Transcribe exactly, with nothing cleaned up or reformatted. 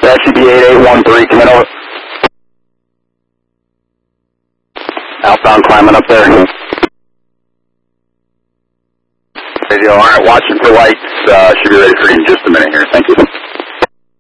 That should be eight eight one three, come in over. Outbound climbing up there. Radio, alright, watching for lights, uh, should be ready for you in just a minute here, thank you.